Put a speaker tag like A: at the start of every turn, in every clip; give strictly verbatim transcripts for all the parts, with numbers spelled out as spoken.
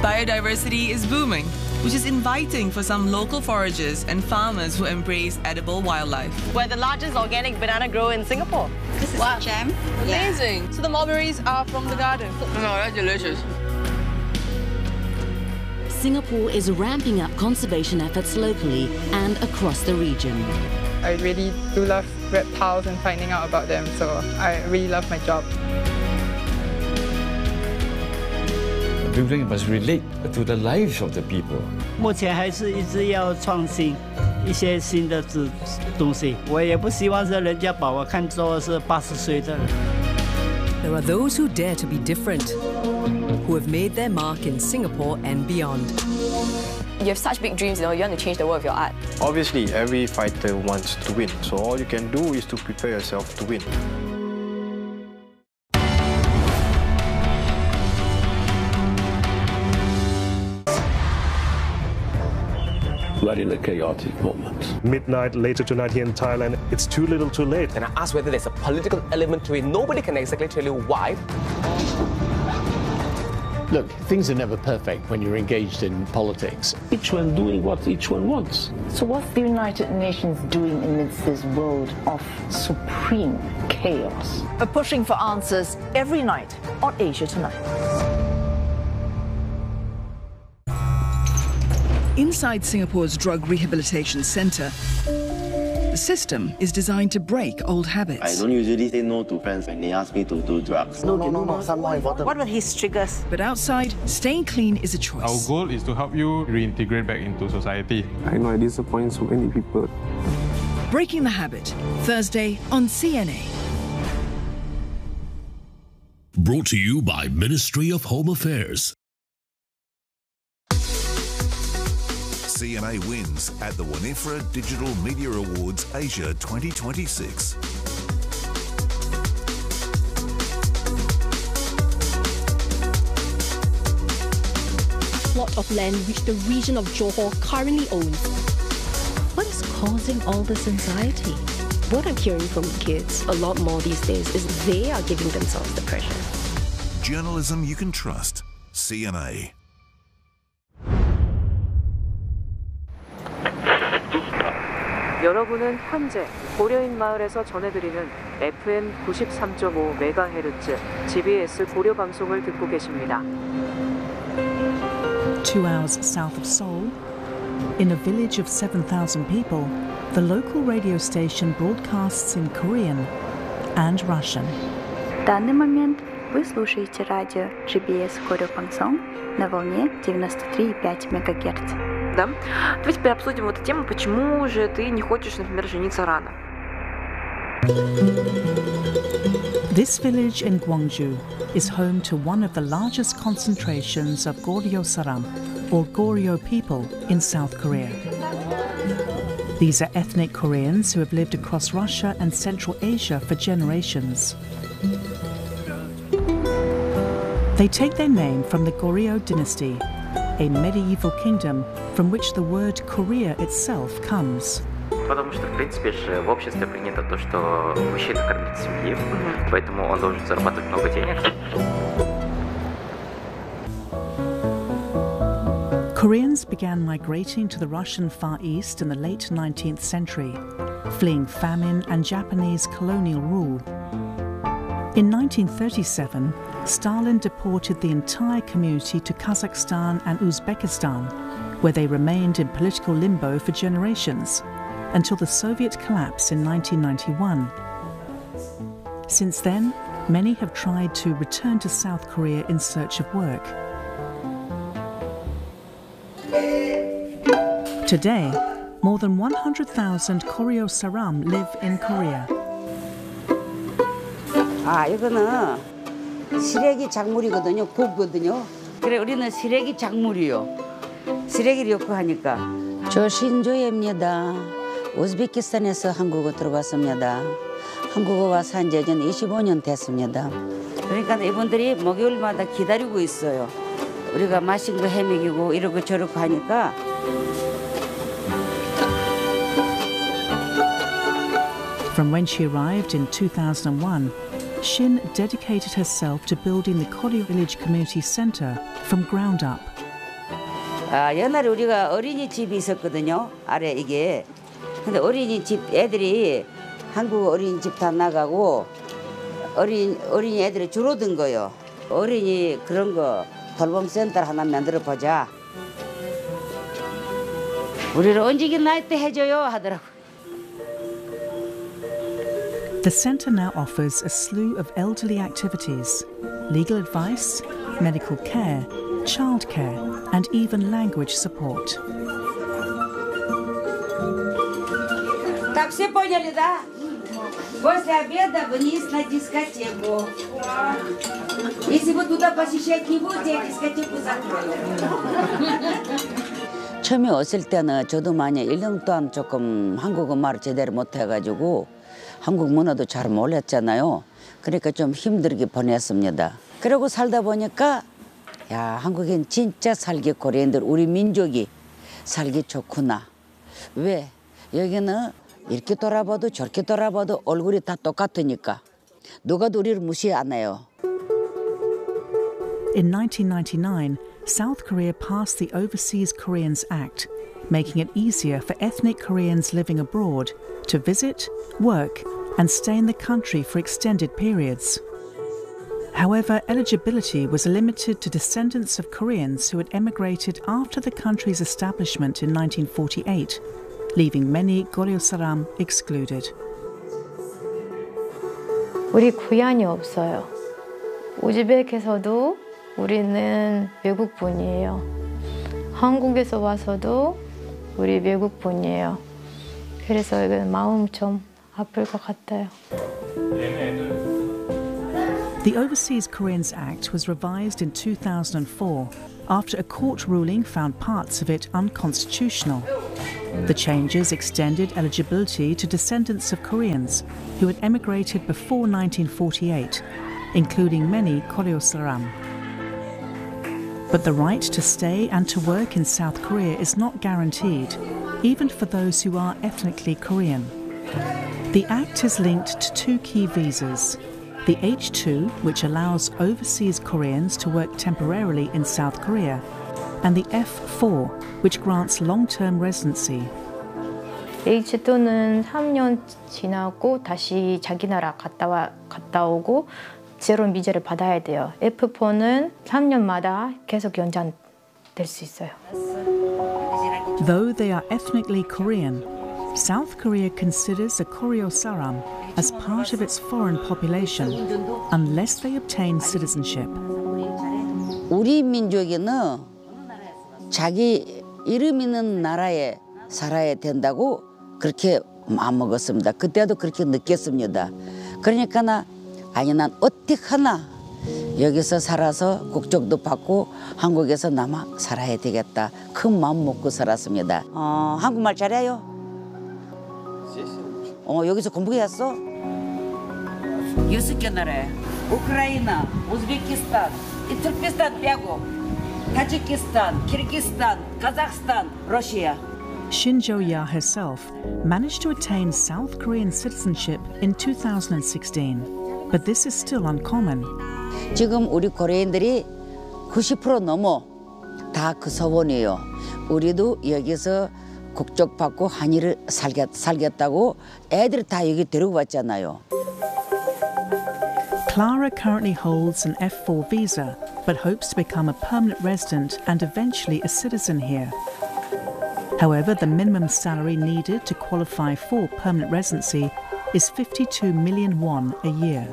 A: Biodiversity is booming, which is inviting for some local foragers and farmers who embrace edible wildlife.
B: We're the largest organic banana grower in Singapore.
C: This is wow. jam.
B: Amazing. Yeah. So the mulberries are from the garden.
A: No, that's delicious.
D: Singapore is ramping up conservation efforts locally and across the region.
E: I really do love reptiles and finding out about them, so I really love my job.
F: Building must relate to the lives of the people.
G: 目前还是一直要创新一些新的东西。我也不希望是人家把我看作是八十岁的人。
H: There are those who dare to be different, who have made their mark in Singapore and beyond.
I: You have such big dreams, you know, you want to change the world with your art.
J: Obviously, every fighter wants to win, so all you can do is to prepare yourself to win.
K: We're in a chaotic moment.
L: Midnight later tonight here in Thailand, it's too little too late.
M: And I asked whether there's a political element to it. Nobody can exactly tell you why.
K: Look, things are never perfect when you're engaged in politics. Each one doing what each one wants.
N: So what's the United Nations doing amidst this world of supreme chaos?
O: We're pushing for answers every night on Asia Tonight.
P: Inside Singapore's Drug Rehabilitation Centre, the system is designed to break old habits.
Q: I don't usually say no to friends when they ask me to do drugs.
O: No, no, no, no, some more important. What were his triggers?
P: But outside, staying clean is a choice.
R: Our goal is to help you reintegrate back into society.
S: I know I disappoint so many people.
P: Breaking the Habit, Thursday on C N A.
T: Brought to you by Ministry of Home Affairs.
B: C N A wins at the Winifred Digital Media Awards Asia twenty twenty-six.
C: Plot of land which the region of Johor currently owns.
E: What is causing all this anxiety?
C: What I'm hearing from kids a lot more these days is they are giving themselves the pressure.
B: Journalism you can trust. C N A.
M: 여러분은 현재 고려인 마을에서 전해드리는 에프엠 구십삼 점 오 메가헤르츠 지비에스 고려 방송을 듣고 계십니다.
N: Two hours south of Seoul, in a village of seven thousand people, the local radio station broadcasts in Korean and Russian.
F: В данный момент вы слушаете радио джи би эс Корё Пансong на волне девяносто три и пять мегагерц.
M: Да? Давайте теперь обсудим вот эту тему, почему же ты не хочешь, например, жениться рано.
N: This village in Gwangju is home to one of the largest concentrations of Goryeo Saram, or Goryeo people, in South Korea. These are ethnic Koreans who have lived across Russia and Central Asia for generations. They take their name from the Goryeo dynasty, a medieval kingdom from which the word Korea itself comes.
Q: Потому что, в принципе, же в обществе принято то, что мужчина кормит семьи, поэтому он должен зарабатывать много денег.
N: Koreans began migrating to the Russian Far East in the late nineteenth century, fleeing famine and Japanese colonial rule. In nineteen thirty-seven, Stalin deported the entire community to Kazakhstan and Uzbekistan, where they remained in political limbo for generations, until the Soviet collapse in nineteen ninety-one. Since then, many have tried to return to South Korea in search of work. Today, more than one hundred thousand Goryeo Saram live in Korea.
D: 아, 이거는 시래기 작물이거든요. 굽거든요. 그래, 우리는 시래기 작물이요. 시래기를 넣고 하니까. 저 신조예입니다. 우즈베키스탄에서 한국어 들어왔습니다. 한국어 와서 한 지 이십오 년 됐습니다. 그러니까 이분들이 목요일마다 기다리고 있어요. 우리가 맛있는 거 해먹이고 이러고 저러고 하니까.
N: From when she arrived in two thousand one, Shin dedicated herself to building the Goryeo Village Community Centre from ground up.
D: 아, 옛날에 우리가 어린이집이 있었거든요. 아래 이게. 근데 어린이집 애들이 한국 어린이집 다 나가고 어린, 어린이 애들이 줄어든 거요. 어린이 그런 거 돌봄 센터 하나 만들어 보자. 우리를 언제긴 나이 때 해줘요 하더라고.
N: The centre now offers a slew of elderly activities, legal advice, medical care, childcare, and even language support.
D: Так, все поняли, да? После обеда вниз на дискотеку. Если вы туда посещать не будете, я дискотеку закрою. 처음에 왔을 때는 저도 만약 일 년 동안 조금 한국어 말을 제대로 못해가지고 한국 문화도 잘 몰랐잖아요. 그러니까 좀 힘들게 보냈습니다. 그러고 살다 보니까 야, 한국엔 진짜 살기 코리안들 우리 민족이 살기 좋구나. 왜? 여기는 이렇게 돌아봐도 저렇게 돌아봐도 얼굴이 다 똑같으니까 누가도 우리를 무시 안 해요.
N: In nineteen ninety-nine, South Korea passed the Overseas Koreans Act, making it easier for ethnic Koreans living abroad to visit, work, and stay in the country for extended periods. However, eligibility was limited to descendants of Koreans who had emigrated after the country's establishment in nineteen forty-eight, leaving many Goryeo saram excluded.
U: 우리 고향이 없어요. 우즈벡에서도 우리는 외국 분이에요. 한국에서 와서도 우리 외국 분이에요. 그래서 이건 마음 좀 아플 것 같아요.
N: The Overseas Koreans Act was revised in two thousand four after a court ruling found parts of it unconstitutional. The changes extended eligibility to descendants of Koreans who had emigrated before nineteen forty-eight, including many Goryeo saram. But the right to stay and to work in South Korea is not guaranteed, even for those who are ethnically Korean. The Act is linked to two key visas. The H two, which allows overseas Koreans to work temporarily in South Korea, and the F four, which grants long-term residency.
U: 에이치 투는 삼 년 지나고 다시 자기 나라 갔다, 와, 갔다 오고 새로운 비자를 받아야 돼요. 에프 포는 삼 년마다 계속 연장될 수 있어요.
N: Though they are ethnically Korean, South Korea considers the Goryeo saram as part of its foreign population unless they obtain citizenship.
D: 우리 민족에는 자기 이름 있는 나라에 살아야 된다고 그렇게 마음먹었습니다. 그때도 그렇게 느꼈습니다. 그러니까 나 아니 난 어떻게 하나 여기서 살아서 국적도 받고 한국에서 남아 살아야 되겠다. 큰 마음 먹고 살았습니다. 어, 한국말 잘해요? 어, 여기서 공부했어? 여섯 개 나라에 우크라이나, 우즈베키스탄, 투르키스탄 빼고 타지키스탄, 키르기스탄, 카자흐스탄, 러시아.
N: Shin Jo-ya herself managed to attain South Korean citizenship in two thousand sixteen, but this is still uncommon.
D: 지금 우리 코리안들이 구십 퍼센트 넘어 다 그 소원이에요. 우리도 여기서 국적 받고 한일을 살겠, 살겠다고 애들 다 여기 데리고 왔잖아요.
N: Clara currently holds an F four visa, but hopes to become a permanent resident and eventually a citizen here. However, the minimum salary needed to qualify for permanent residency is fifty-two million won a year.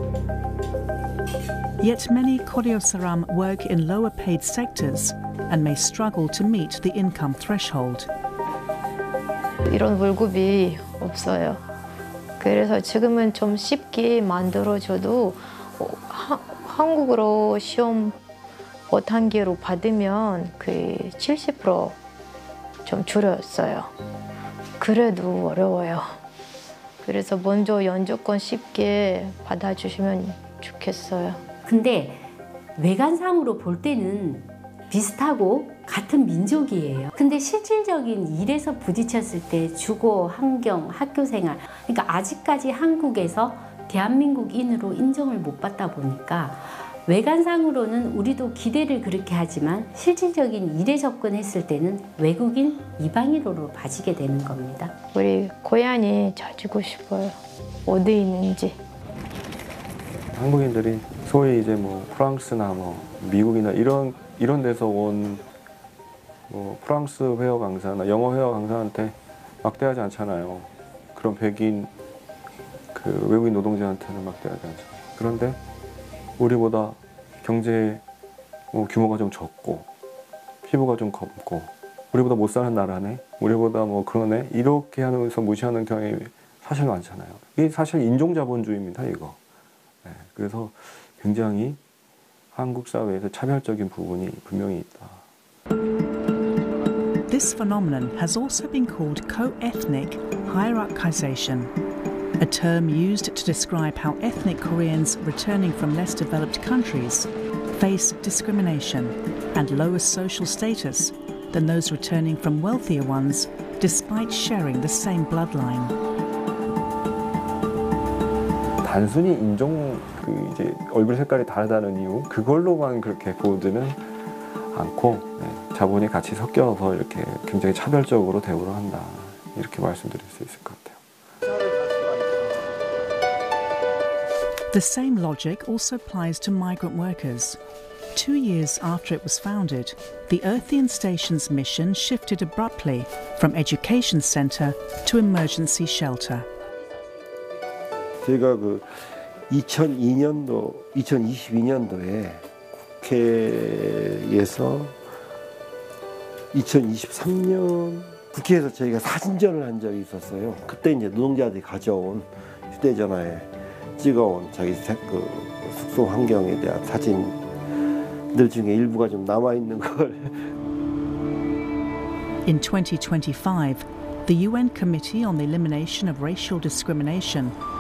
N: Yet many Goryeo saram work in lower paid sectors and may struggle to meet the income threshold.
U: 이런 월급이 없어요. 그래서 지금은 좀 쉽게 만들어줘도 하, 한국어로 시험 오 단계로 받으면 그 칠십 퍼센트 좀 줄였어요. 그래도 어려워요. 그래서 먼저 연주권 쉽게 받아주시면 좋겠어요.
V: 근데 외관상으로 볼 때는 비슷하고 같은 민족이에요. 근데 실질적인 일에서 부딪혔을 때 주거, 환경, 학교 생활, 그러니까 아직까지 한국에서 대한민국인으로 인정을 못 받다 보니까 외관상으로는 우리도 기대를 그렇게 하지만 실질적인 일에 접근했을 때는 외국인 이방인으로 봐지게 되는 겁니다.
U: 우리 고향이 찾고 싶어요. 어디 있는지.
J: 한국인들이 소위 이제 뭐 프랑스나 뭐 미국이나 이런 이런 데서 온 뭐 프랑스 회화 강사나 영어 회화 강사한테 막대하지 않잖아요. 그런 백인 그 외국인 노동자한테는 막대하지 않죠. 그런데 우리보다 경제 뭐 규모가 좀 적고 피부가 좀 검고 우리보다 못 사는 나라네, 우리보다 뭐 그러네 이렇게 하면서 무시하는 경향이 사실 많잖아요. 이게 사실 인종자본주의입니다, 이거. 네, 그래서 굉장히 한국 사회에서 차별적인 부분이 분명히 있다.
N: This phenomenon has also been called co-ethnic hierarchization, a term used to describe how ethnic Koreans returning from less developed countries face discrimination and lower social status than those returning from wealthier ones despite sharing the same bloodline.
J: 단순히 인종 그 이제 얼굴 색깔이 다르다는 이유 그걸로만 그렇게 보지는 않고 네, 자본이 같이 섞여서 이렇게 굉장히 차별적으로 대우를 한다 이렇게 말씀드릴 수 있을 것 같아요.
N: The same logic also applies to migrant workers. Two years after it was founded, the Earthian Station's mission shifted abruptly from education center to emergency shelter.
A: 저희가 그 이천이 년도, 이천이십이 년도에 국회에서 이천이십삼 년 국회에서 저희가 사진전을 한 적이 있었어요. 그때 이제 노동자들이 가져온 휴대전화에 찍어온 자기 그 숙소 환경에 대한 사진들 중에 일부가 좀 남아 있는 걸.
N: In twenty twenty-five, the U N Committee on the Elimination of Racial Discrimination